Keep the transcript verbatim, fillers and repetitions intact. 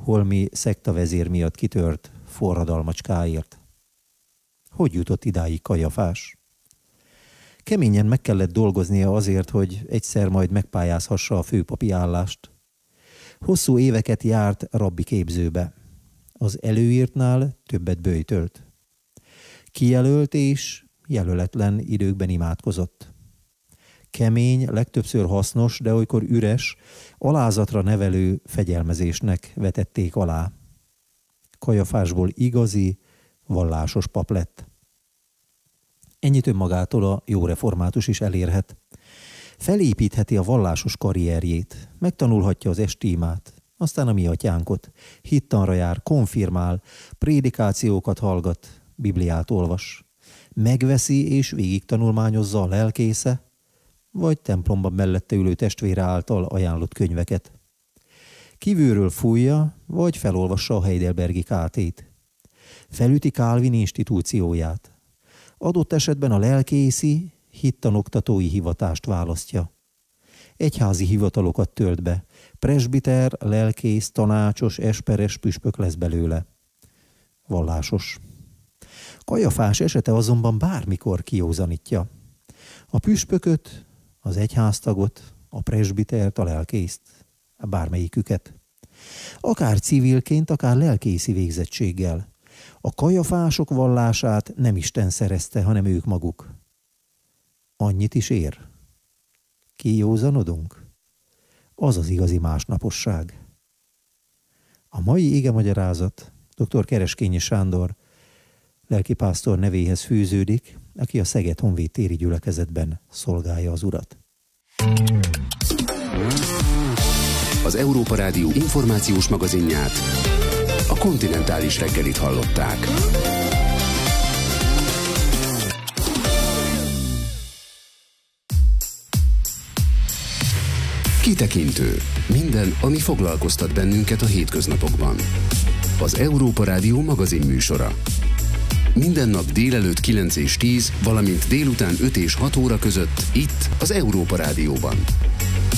stockholmi szektavezér miatt kitört forradalmacskáért. Hogy jutott idáig Kajafás? Keményen meg kellett dolgoznia azért, hogy egyszer majd megpályázhassa a főpapi állást. Hosszú éveket járt rabbi képzőbe. Az előírtnál többet böjtölt. Kijelölt és jelöletlen időkben imádkozott. Kemény, legtöbbször hasznos, de olykor üres, alázatra nevelő fegyelmezésnek vetették alá. Kajafásból igazi, vallásos pap lett. Ennyit önmagától a jó református is elérhet. Felépítheti a vallásos karrierjét, megtanulhatja az estímát, aztán a mi atyánkot, hittanra jár, konfirmál, prédikációkat hallgat, Bibliát olvas, megveszi és végig tanulmányozza a lelkésze, vagy templomban mellette ülő testvére által ajánlott könyveket. Kívülről fújja, vagy felolvassa a Heidelbergi kátét. Felüti Calvin institúcióját. Adott esetben a lelkészi, hittanoktatói hivatást választja. Egyházi hivatalokat tölt be. Presbiter, lelkész, tanácsos, esperes püspök lesz belőle. Vallásos. Kajafás esete azonban bármikor kiózanítja. A püspököt, az egyháztagot, a presbitert, a lelkészt, bármelyiküket. Akár civilként, akár lelkészi végzettséggel. A kajafások vallását nem Isten szerezte, hanem ők maguk. Annyit is ér. Kijózanodunk? Az az igazi másnaposság. A mai igemagyarázat dr. Kereskényi Sándor lelkipásztor nevéhez fűződik, aki a Szeged Honvéd téri gyülekezetben szolgálja az Urat. Az Európa Rádió információs magazinját, a Kontinentális reggelit hallották. Kitekintő. Minden, ami foglalkoztat bennünket a hétköznapokban. Az Európa Rádió magazin műsora. Minden nap délelőtt kilenc és tíz, valamint délután öt és hat óra között itt az Európa Rádióban.